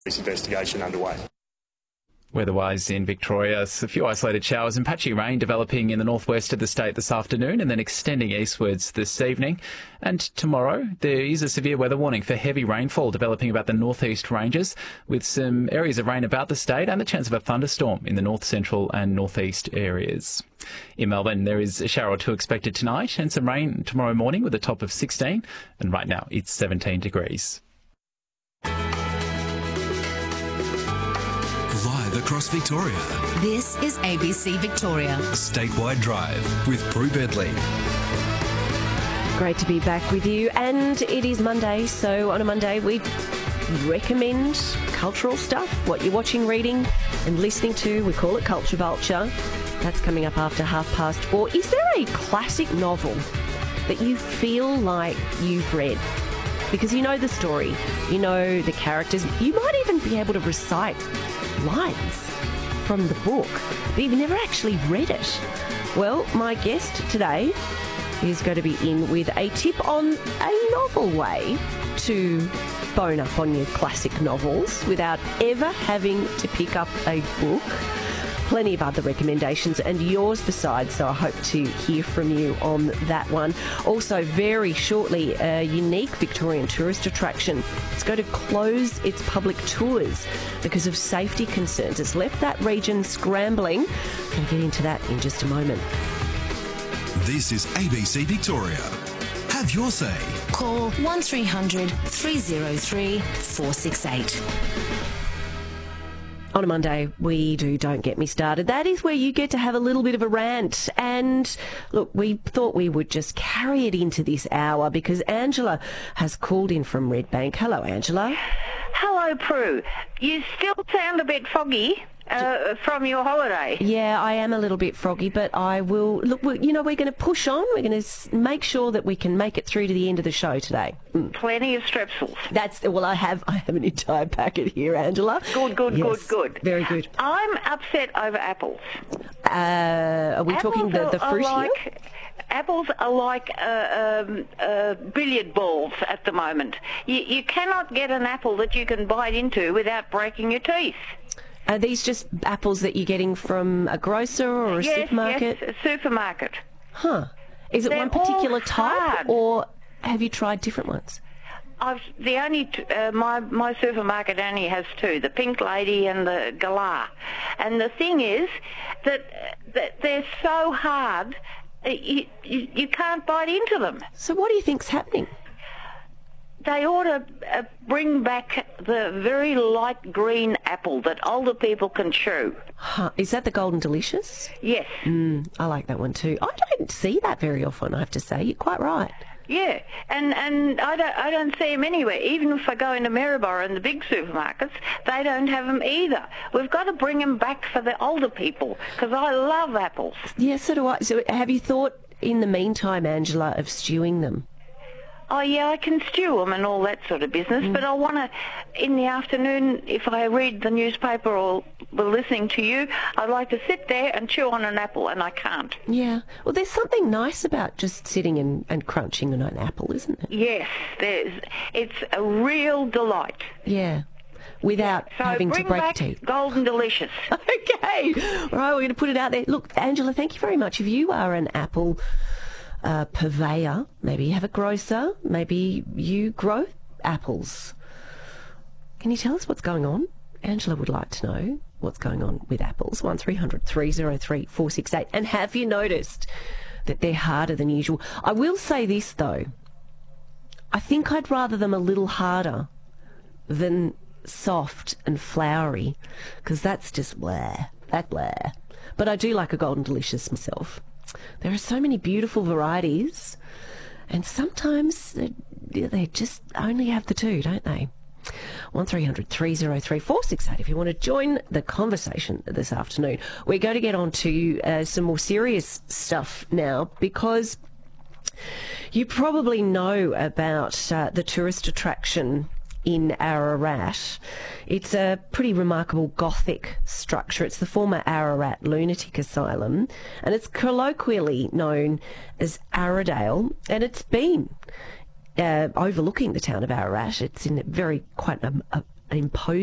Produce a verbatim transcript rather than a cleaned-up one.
This investigation underway. Weather-wise in Victoria, a few isolated showers and patchy rain developing in the northwest of the state this afternoon and then extending eastwards this evening. And tomorrow, there is a severe weather warning for heavy rainfall developing about the northeast ranges, with some areas of rain about the state and the chance of a thunderstorm in the north central and northeast areas. In Melbourne, there is a shower or two expected tonight and some rain tomorrow morning with a top of sixteen. And right now, it's seventeen degrees. Live across Victoria. This is A B C Victoria. Statewide Drive with Prue Bedley. Great to be back with you. And it is Monday, so on a Monday we recommend cultural stuff, what you're watching, reading and listening to. We call it Culture Vulture. That's coming up after half past four. Is there a classic novel that you feel like you've read? Because you know the story, you know the characters, you might even be able to recite lines from the book, but you've never actually read it. Well, my guest today is going to be in with a tip on a novel way to bone up on your classic novels without ever having to pick up a book. Plenty of other recommendations and yours besides, so I hope to hear from you on that one. Also, very shortly, a unique Victorian tourist attraction. It's going to close its public tours because of safety concerns. It's left that region scrambling. I'm going to get into that in just a moment. This is A B C Victoria. Have your say. Call one three hundred three oh three four six eight. On a Monday, we do Don't Get Me Started. That is where you get to have a little bit of a rant. And look, we thought we would just carry it into this hour because Angela has called in from Redbank. Hello, Angela. Hello, Prue. You still sound a bit foggy uh, from your holiday. Yeah, I am a little bit froggy, but I will... Look, we, you know, we're going to push on. We're going to make sure that we can make it through to the end of the show today. Mm. Plenty of strepsils. That's... Well, I have I have an entire packet here, Angela. Good, good, yes, good, good. Very good. I'm upset over apples. Uh, are we apples talking the, the fruit are like, here? Apples are like uh, um, uh, billiard balls at the moment. You, you cannot get an apple that you can bite into without breaking your teeth. Are these just apples that you're getting from a grocer or a yes, supermarket? Yes, a supermarket. Huh. Is it They're one particular all type hard. or have you tried different ones? I've, the only t- uh, my my supermarket only has two, the Pink Lady and the Galah. And the thing is that, that they're so hard, you, you, you can't bite into them. So what do you think's happening? They ought to uh, bring back the very light green apple that older people can chew. Huh. Is that the Golden Delicious? Yes. Mm, I like that one too. I don't see that very often, I have to say. You're quite right. Yeah, and and I don't I don't see them anywhere. Even if I go into Maryborough and the big supermarkets, they don't have them either. We've got to bring them back for the older people because I love apples. Yeah, so do I. So have you thought in the meantime, Angela, of stewing them? Oh, yeah, I can stew them and all that sort of business, mm. but I want to, in the afternoon, if I read the newspaper or we're listening to you, I'd like to sit there and chew on an apple, and I can't. Yeah. Well, there's something nice about just sitting and, and crunching on an apple, isn't it? Yes, there's. It's a real delight. Yeah. Without so having to break back teeth. Golden Delicious. Okay. All right, we're going to put it out there. Look, Angela, thank you very much. If you are an apple uh, purveyor, maybe you have a grocer, maybe you grow apples. Can you tell us what's going on? Angela would like to know what's going on with apples. one three hundred three oh three four six eight. And have you noticed that they're harder than usual? I will say this, though. I think I'd rather them a little harder than soft and flowery, because that's just blah, that blah. But I do like a Golden Delicious myself. There are so many beautiful varieties, and sometimes they, they just only have the two, don't they? one three hundred three oh three four six eight if you want to join the conversation this afternoon. We're going to get on to uh, some more serious stuff now, because you probably know about uh, the tourist attraction in Ararat. It's a pretty remarkable Gothic structure. It's the former Ararat Lunatic Asylum, and it's colloquially known as Aradale, and it's been uh, overlooking the town of Ararat. It's in a very quite a, a, an imposing